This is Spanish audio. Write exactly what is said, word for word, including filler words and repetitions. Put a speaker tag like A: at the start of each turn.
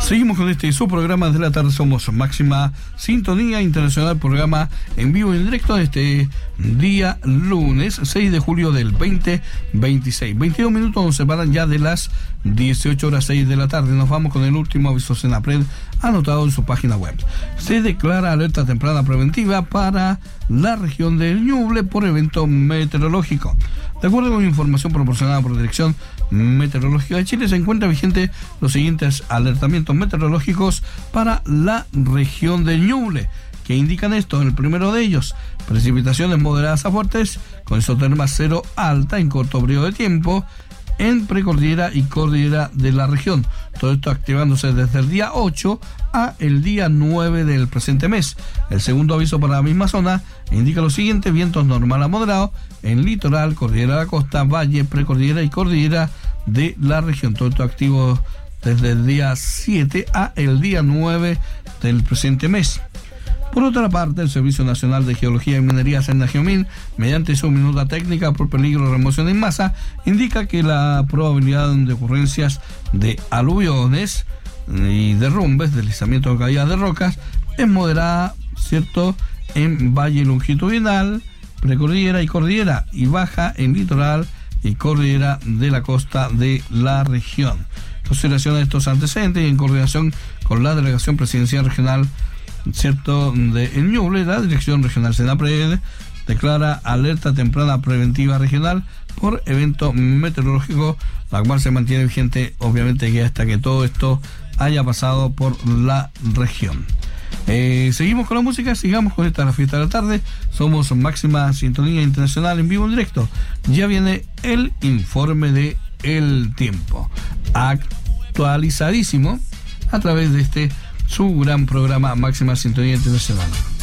A: Seguimos con este su programa de la tarde. Somos Máxima Sintonía Internacional, programa en vivo y en directo este día lunes seis de julio del veinte veintiséis. veintidós minutos nos separan ya de las dieciocho horas seis de la tarde. Nos vamos con el último aviso Senapred anotado en su página web. Se declara alerta temprana preventiva para la región del Ñuble por evento meteorológico. De acuerdo con información proporcionada por la Dirección Meteorológica de Chile, se encuentra vigente los siguientes alertamientos meteorológicos para la región del Ñuble, que indican esto. El primero de ellos: precipitaciones moderadas a fuertes con isoterma cero alta en corto periodo de tiempo en precordillera y cordillera de la región. Todo esto activándose desde el día ocho a el día nueve del presente mes. El segundo aviso para la misma zona indica lo siguiente: vientos normal a moderado en litoral, cordillera de la costa, valle, precordillera y cordillera de la región. Todo esto activo desde el día siete a el día nueve del presente mes. Por otra parte, el Servicio Nacional de Geología y Minería, SENAGEOMIN, mediante su minuta técnica por peligro de remoción en masa, indica que la probabilidad de ocurrencias de aluviones y derrumbes, deslizamientos de caídas de rocas, es moderada, ¿cierto?, en valle longitudinal, precordillera y cordillera, y baja en litoral y cordillera de la costa de la región. En consideración de estos antecedentes y en coordinación con la Delegación Presidencial Regional, ¿cierto?, de El Ñuble, la Dirección Regional Senapred declara alerta temprana preventiva regional por evento meteorológico, la cual se mantiene vigente, obviamente, que hasta que todo esto haya pasado por la región. Eh, seguimos con la música, sigamos con esta la fiesta de la tarde. Somos Máxima Sintonía Internacional en vivo en directo. Ya viene el informe de El Tiempo, actualizadísimo a través de este su gran programa Máxima Sintonía Internacional.